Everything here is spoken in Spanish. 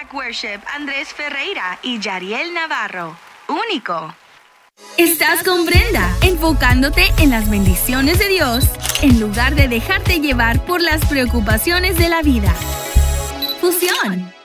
Music Worship, Andrés Ferreira y Yariel Navarro. Único. Estás con Brenda, enfocándote en las bendiciones de Dios, en lugar de dejarte llevar por las preocupaciones de la vida. Fusión.